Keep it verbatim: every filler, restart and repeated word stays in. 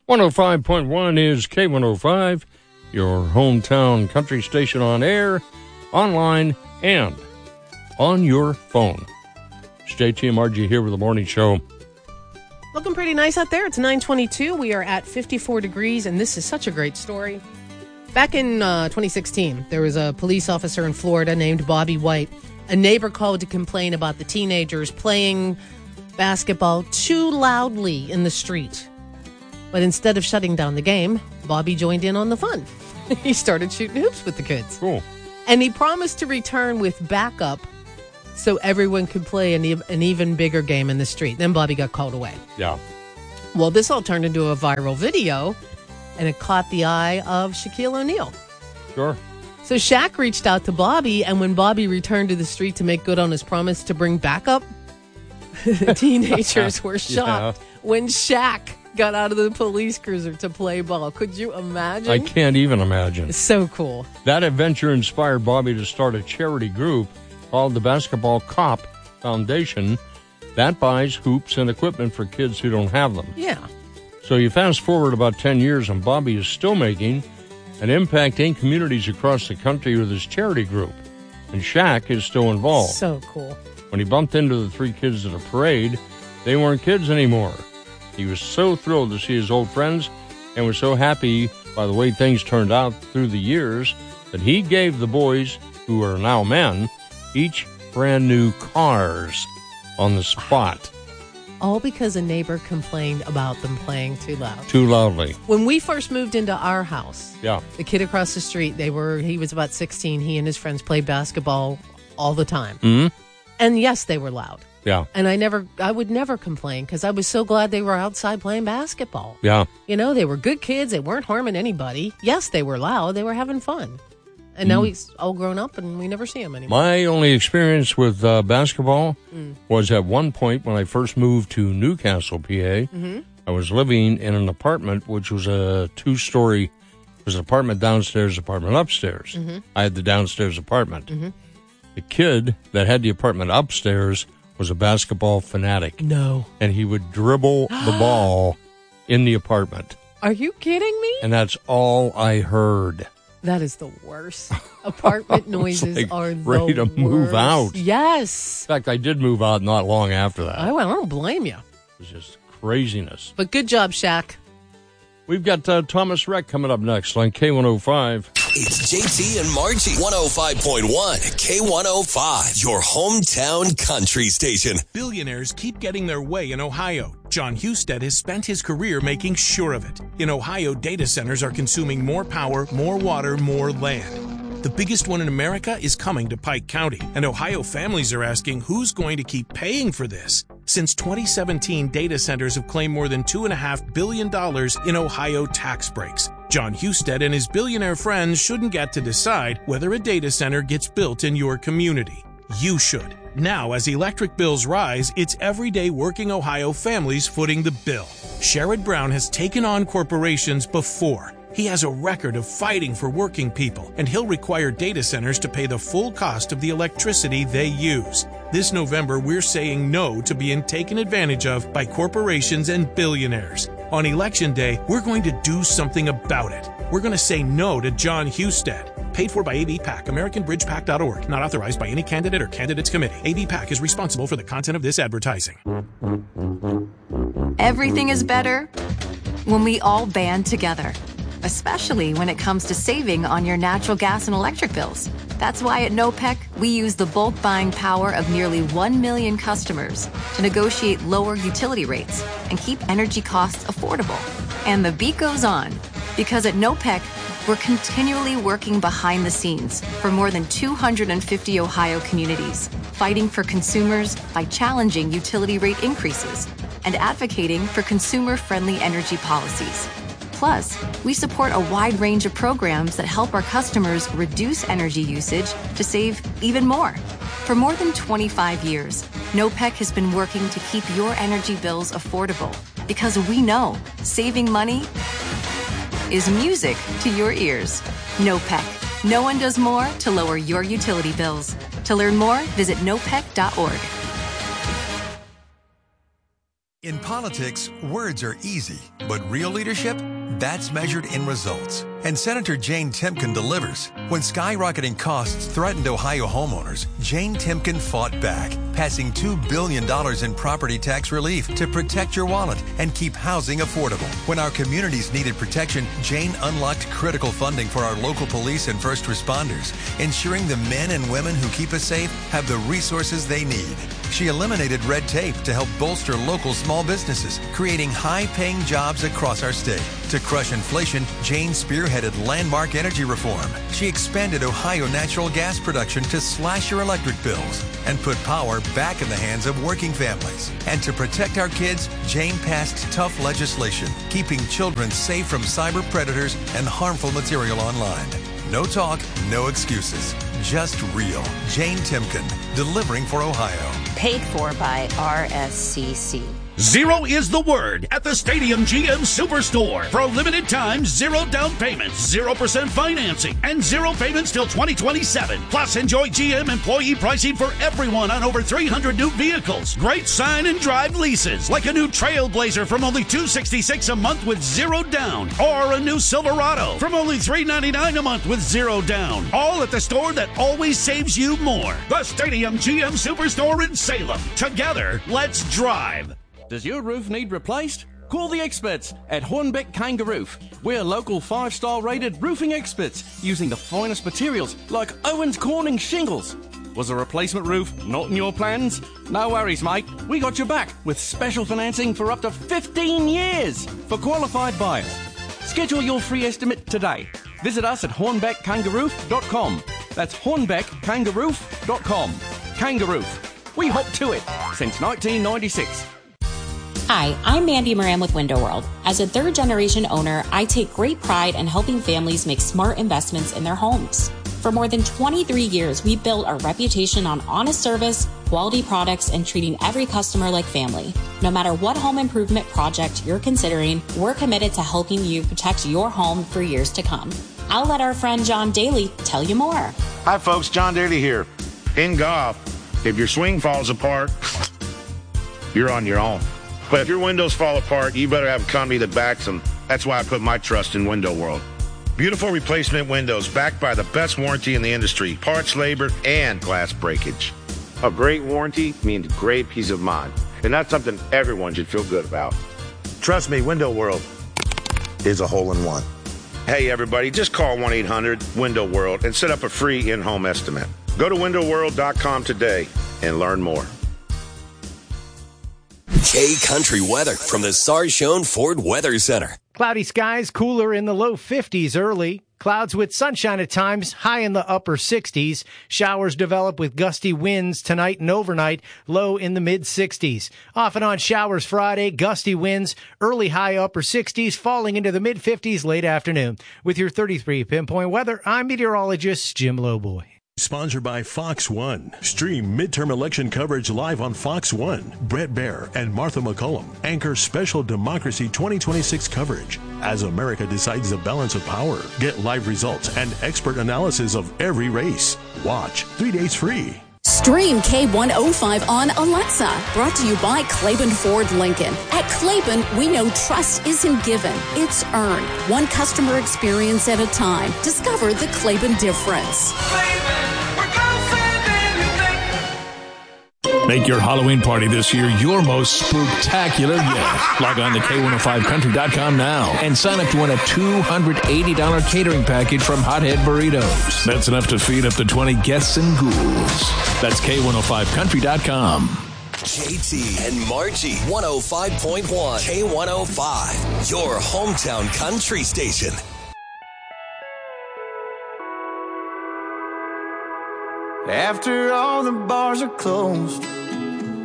one oh five point one is K one oh five, your hometown country station on air, online, and on your phone. It's J T and Margie here with the morning show. Looking pretty nice out there. It's nine twenty-two. We are at fifty-four degrees, and this is such a great story. Back in uh, twenty sixteen, there was a police officer in Florida named Bobby White. A neighbor called to complain about the teenagers playing basketball too loudly in the street. But instead of shutting down the game, Bobby joined in on the fun. He started shooting hoops with the kids. Cool. And he promised to return with backup so everyone could play an, e- an even bigger game in the street. Then Bobby got called away. Yeah. Well, this all turned into a viral video, and it caught the eye of Shaquille O'Neal. Sure. So Shaq reached out to Bobby, and when Bobby returned to the street to make good on his promise to bring backup, the teenagers were shocked Yeah. when Shaq got out of the police cruiser to play ball. Could you imagine? I can't even imagine. It's so cool. That adventure inspired Bobby to start a charity group called the Basketball Cop Foundation that buys hoops and equipment for kids who don't have them. Yeah. So you fast forward about ten years and Bobby is still making an impact in communities across the country with his charity group. And Shaq is still involved. So cool. When he bumped into the three kids at a parade, they weren't kids anymore. He was so thrilled to see his old friends and was so happy by the way things turned out through the years that he gave the boys, who are now men, each brand new cars on the spot. All because a neighbor complained about them playing too loud. Too loudly. When we first moved into our house, Yeah. the kid across the street, they were he was about sixteen. He and his friends played basketball all the time. Mm-hmm. And yes, they were loud. Yeah. And I never, I would never complain because I was so glad they were outside playing basketball. Yeah. You know, they were good kids. They weren't harming anybody. Yes, they were loud. They were having fun. And now he's all grown up and we never see him anymore. My only experience with uh, basketball Mm. was at one point when I first moved to Newcastle, P A. Mm-hmm. I was living in an apartment, which was a two-story, it was an apartment downstairs, apartment upstairs. Mm-hmm. I had the downstairs apartment. Mm-hmm. The kid that had the apartment upstairs was a basketball fanatic. No. And he would dribble the ball in the apartment. Are you kidding me? And that's all I heard. That is the worst. Apartment noises like are the ready to worst. move out. Yes. In fact, I did move out not long after that. I, well, I don't blame you. It was just craziness. But good job, Shaq. We've got uh, Thomas Rhett coming up next on K one oh five. It's J T and Margie. one oh five point one K one oh five, your hometown country station. Billionaires keep getting their way in Ohio. John Husted has spent his career making sure of it. In Ohio, data centers are consuming more power, more water, more land. The biggest one in America is coming to Pike County, and Ohio families are asking who's going to keep paying for this. Since twenty seventeen, data centers have claimed more than two point five billion dollars in Ohio tax breaks. John Husted and his billionaire friends shouldn't get to decide whether a data center gets built in your community. You should. Now, as electric bills rise, it's everyday working Ohio families footing the bill. Sherrod Brown has taken on corporations before. He has a record of fighting for working people, and he'll require data centers to pay the full cost of the electricity they use. This November, we're saying no to being taken advantage of by corporations and billionaires. On Election Day, we're going to do something about it. We're going to say no to John Husted. Paid for by A B PAC, American Bridge Pac dot org. Not authorized by any candidate or candidates committee. A B PAC is responsible for the content of this advertising. Everything is better when we all band together, especially when it comes to saving on your natural gas and electric bills. That's why at NOPEC, we use the bulk buying power of nearly one million customers to negotiate lower utility rates and keep energy costs affordable. And the beat goes on, because at NOPEC, we're continually working behind the scenes for more than two hundred fifty Ohio communities, fighting for consumers by challenging utility rate increases and advocating for consumer-friendly energy policies. Plus, we support a wide range of programs that help our customers reduce energy usage to save even more. For more than twenty-five years, NOPEC has been working to keep your energy bills affordable because we know saving money is music to your ears. NOPEC. No one does more to lower your utility bills. To learn more, visit nopec dot org. In Pop politics, words are easy, but real leadership? That's measured in results. And Senator Jane Timken delivers. When skyrocketing costs threatened Ohio homeowners, Jane Timken fought back, passing two billion dollars in property tax relief to protect your wallet and keep housing affordable. When our communities needed protection, Jane unlocked critical funding for our local police and first responders, ensuring the men and women who keep us safe have the resources they need. She eliminated red tape to help bolster local small businesses, creating high-paying jobs across our state. To crush inflation, Jane spearheaded landmark energy reform. She expanded Ohio natural gas production to slash your electric bills and put power back in the hands of working families. And to protect our kids, Jane passed tough legislation, keeping children safe from cyber predators and harmful material online. No talk, no excuses. Just real. Jane Timken, delivering for Ohio. Paid for by R S C C. Zero is the word at the Stadium G M Superstore. For a limited time, zero down payments, zero percent financing, and zero payments till twenty twenty-seven. Plus, enjoy G M employee pricing for everyone on over three hundred new vehicles. Great sign and drive leases, like a new Trailblazer from only two hundred sixty-six dollars a month with zero down, or a new Silverado from only three hundred ninety-nine dollars a month with zero down. All at the store that always saves you more. The Stadium G M Superstore in Salem. Together, let's drive. Does your roof need replaced? Call the experts at Hornbeck Kangaroo. We're local five-star rated roofing experts using the finest materials like Owens Corning shingles. Was a replacement roof not in your plans? No worries, mate. We got your back with special financing for up to fifteen years for qualified buyers. Schedule your free estimate today. Visit us at hornbeck kangaroo dot com. That's hornbeck kangaroo dot com. Kangaroo. We hop to it since nineteen ninety-six. Hi, I'm Mandy Moran with Window World. As a third-generation owner, I take great pride in helping families make smart investments in their homes. For more than twenty-three years, we've built our reputation on honest service, quality products, and treating every customer like family. No matter what home improvement project you're considering, we're committed to helping you protect your home for years to come. I'll let our friend John Daly tell you more. Hi, folks. John Daly here. In golf, if your swing falls apart, you're on your own. But if your windows fall apart, you better have a company that backs them. That's why I put my trust in Window World. Beautiful replacement windows backed by the best warranty in the industry, parts, labor, and glass breakage. A great warranty means great peace of mind, and that's something everyone should feel good about. Trust me, Window World is a hole-in-one. Hey, everybody, just call one eight hundred window world and set up a free in-home estimate. Go to window world dot com today and learn more. K Country weather from the Sarshone Ford Weather Center. Cloudy skies, cooler in the low fifties early. Clouds with sunshine at times, high in the upper sixties. Showers develop with gusty winds tonight and overnight, low in the mid sixties. Off and on showers Friday, gusty winds, early high upper sixties, falling into the mid fifties late afternoon. With your thirty-three pinpoint weather, I'm meteorologist Jim Lowboy. Sponsored by Fox One. Stream midterm election coverage live on Fox One. Brett Baer and Martha McCullum anchor special Democracy twenty twenty-six coverage. As America decides the balance of power, get live results and expert analysis of every race. Watch three days free. Stream K one oh five on Alexa. Brought to you by Claiborne Ford Lincoln. At Claiborne, we know trust isn't given, it's earned. One customer experience at a time. Discover the Claiborne difference. Make your Halloween party this year your most spooktacular yet. Log on to K one oh five country dot com now and sign up to win a two hundred eighty dollars catering package from Hothead Burritos. That's enough to feed up to twenty guests and ghouls. That's K one oh five country dot com. J T and Margie, one oh five point one, K one oh five, your hometown country station. After all the bars are closed,